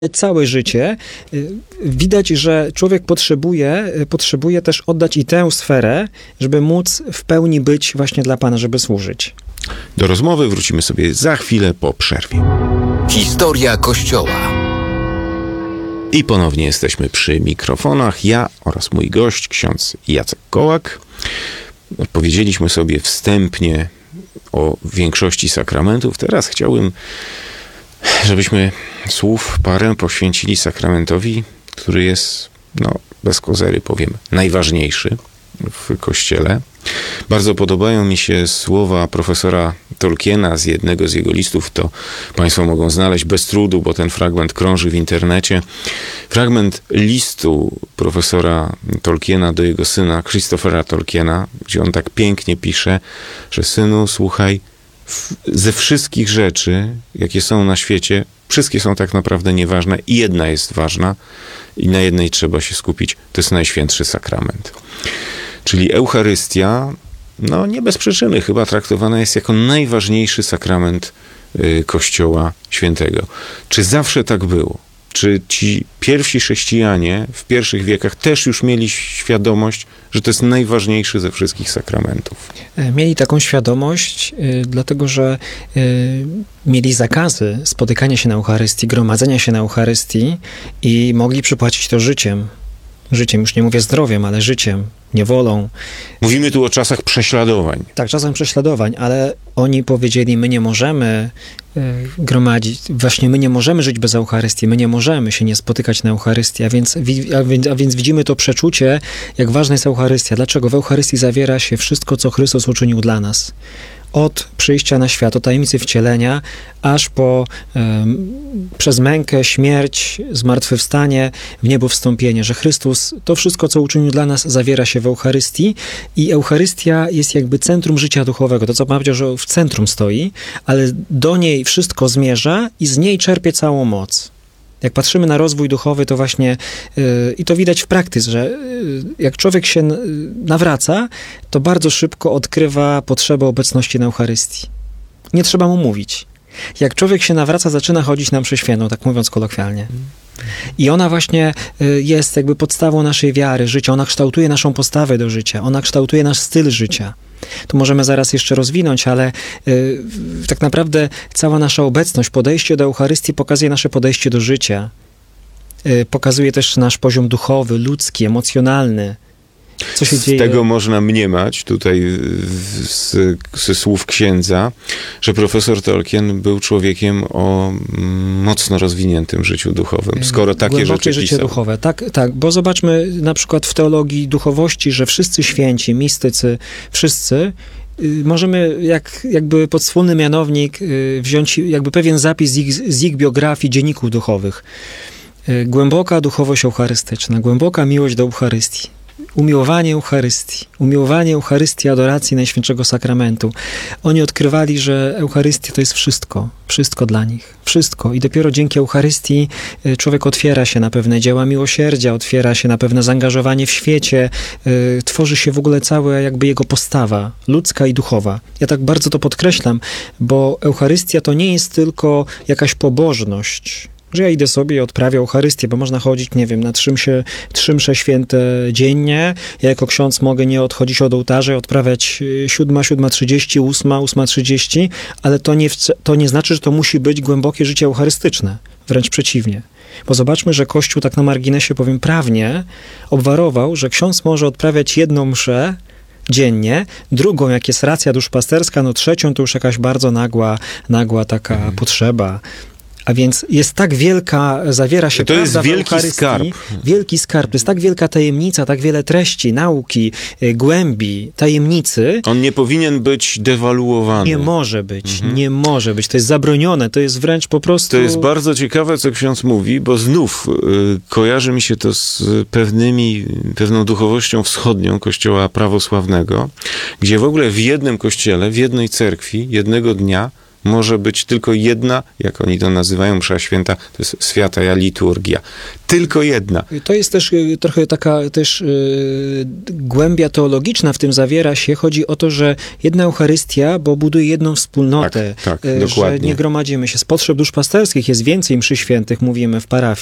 całe życie, widać, że człowiek potrzebuje też oddać i tę sferę, żeby móc w pełni być właśnie dla Pana, żeby służyć. Do rozmowy wrócimy sobie za chwilę po przerwie. Historia Kościoła. I ponownie jesteśmy przy mikrofonach. Ja oraz mój gość, ksiądz Jacek Kołak. Powiedzieliśmy sobie wstępnie o większości sakramentów. Teraz chciałbym, żebyśmy słów parę poświęcili sakramentowi, który jest, bez kozery powiem, najważniejszy w Kościele. Bardzo podobają mi się słowa profesora Tolkiena z jednego z jego listów. To Państwo mogą znaleźć bez trudu, bo ten fragment krąży w internecie. Fragment listu profesora Tolkiena do jego syna Christophera Tolkiena, gdzie on tak pięknie pisze, że synu, słuchaj, ze wszystkich rzeczy, jakie są na świecie, wszystkie są tak naprawdę nieważne i jedna jest ważna i na jednej trzeba się skupić. To jest Najświętszy Sakrament. Czyli Eucharystia, nie bez przyczyny chyba traktowana jest jako najważniejszy sakrament Kościoła Świętego. Czy zawsze tak było? Czy ci pierwsi chrześcijanie w pierwszych wiekach też już mieli świadomość, że to jest najważniejszy ze wszystkich sakramentów? Mieli taką świadomość, dlatego że mieli zakazy spotykania się na Eucharystii, gromadzenia się na Eucharystii i mogli przypłacić to życiem. Życiem, już nie mówię zdrowiem, ale życiem, niewolą. Mówimy tu o czasach prześladowań. Tak, czasem prześladowań, ale oni powiedzieli, my nie możemy gromadzić, właśnie my nie możemy żyć bez Eucharystii, my nie możemy się nie spotykać na Eucharystii, a więc widzimy to przeczucie, jak ważna jest Eucharystia. Dlaczego? W Eucharystii zawiera się wszystko, co Chrystus uczynił dla nas. Od przyjścia na świat, od tajemnicy wcielenia, aż po przez mękę, śmierć, zmartwychwstanie, w niebo wstąpienie, że Chrystus, to wszystko, co uczynił dla nas, zawiera się w Eucharystii i Eucharystia jest jakby centrum życia duchowego. To, co Pan powiedział, że w centrum stoi, ale do niej wszystko zmierza i z niej czerpie całą moc. Jak patrzymy na rozwój duchowy, to właśnie, i to widać w praktyce, że jak człowiek się nawraca, to bardzo szybko odkrywa potrzebę obecności na Eucharystii. Nie trzeba mu mówić. Jak człowiek się nawraca, zaczyna chodzić na mszę świętą, tak mówiąc kolokwialnie. I ona właśnie jest jakby podstawą naszej wiary, życia. Ona kształtuje naszą postawę do życia. Ona kształtuje nasz styl życia. To możemy zaraz jeszcze rozwinąć, ale tak naprawdę cała nasza obecność, podejście do Eucharystii pokazuje nasze podejście do życia. Pokazuje też nasz poziom duchowy, ludzki, emocjonalny. Co się dzieje? Z tego można mniemać, tutaj ze słów księdza, że profesor Tolkien był człowiekiem o mocno rozwiniętym życiu duchowym, skoro takie rzeczy życie pisał. duchowe. Tak, bo zobaczmy na przykład w teologii duchowości, że wszyscy święci, mistycy, wszyscy możemy jakby pod wspólny mianownik wziąć jakby pewien zapis z ich biografii, dzienników duchowych. Głęboka duchowość eucharystyczna, głęboka miłość do Eucharystii. Umiłowanie Eucharystii, adoracji Najświętszego Sakramentu. Oni odkrywali, że Eucharystia to jest wszystko dla nich, wszystko. I dopiero dzięki Eucharystii człowiek otwiera się na pewne dzieła miłosierdzia, otwiera się na pewne zaangażowanie w świecie, tworzy się w ogóle cała jakby jego postawa ludzka i duchowa. Ja tak bardzo to podkreślam, bo Eucharystia to nie jest tylko jakaś pobożność, że ja idę sobie i odprawię Eucharystię, bo można chodzić, nie wiem, na 3 msze święte dziennie. Ja jako ksiądz mogę nie odchodzić od ołtarza i odprawiać 7, 7:30, 8, 8:30, ale to nie znaczy, że to musi być głębokie życie eucharystyczne. Wręcz przeciwnie. Bo zobaczmy, że Kościół tak na marginesie, powiem, prawnie obwarował, że ksiądz może odprawiać 1 mszę dziennie, drugą, jak jest racja duszpasterska, 3 to już jakaś bardzo nagła taka potrzeba. A więc jest tak wielka, zawiera się to prawda jest wielki skarb. Wielki skarb. To jest tak wielka tajemnica, tak wiele treści, nauki, głębi, tajemnicy. On nie powinien być dewaluowany. Nie może być, nie może być. To jest zabronione, to jest wręcz po prostu... To jest bardzo ciekawe, co ksiądz mówi, bo znów kojarzy mi się to z pewną duchowością wschodnią Kościoła prawosławnego, gdzie w ogóle w jednym kościele, w jednej cerkwi, jednego dnia może być tylko jedna, jak oni to nazywają, msza święta, to jest święta liturgia. Tylko jedna. To jest też trochę taka też głębia teologiczna w tym zawiera się. Chodzi o to, że jedna Eucharystia, bo buduje jedną wspólnotę, Tak, że dokładnie. nie gromadzimy się. Z potrzeb duszpasterskich jest więcej mszy świętych, mówimy w parafii.